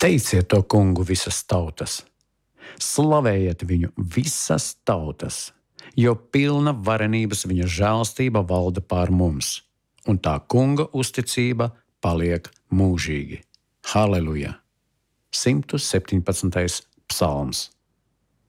Teiciet to kungu visas tautas, slavējiet viņu visas tautas, jo pilna varenības viņa žēlstība valda pār mums, un tā kunga uzticība paliek mūžīgi. Halleluja! 117. psalms.